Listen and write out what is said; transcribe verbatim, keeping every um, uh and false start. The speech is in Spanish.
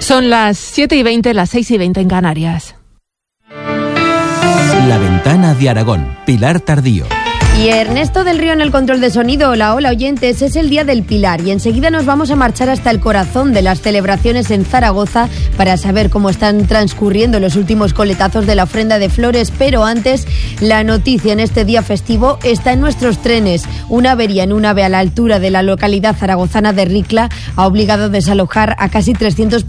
Son las siete y veinte, las seis y veinte en Canarias. La Ventana de Aragón, Pilar Tardío. Y Ernesto del Río en el control de sonido. Hola, hola oyentes, es el Día del Pilar y enseguida nos vamos a marchar hasta el corazón de las celebraciones en Zaragoza para saber cómo están transcurriendo los últimos coletazos de la ofrenda de flores, pero antes la noticia en este día festivo está en nuestros trenes. Una avería en un ave a la altura de la localidad zaragozana de Ricla ha obligado a desalojar a casi trescientos